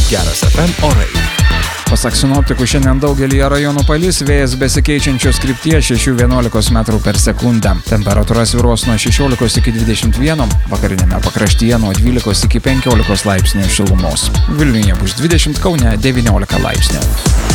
Geras FM orai. Pasak sinoptikų, šiandien daugelį rajonų palis, vėjas besikeičiančios krypties 6–11 metrų per sekundę. Temperatūra svyruos nuo 16 iki 21, vakarinėme pakraštyje nuo 12 iki 15 laipsnių šilumos. Vilniuje bus 20, Kaune 19 laipsnių.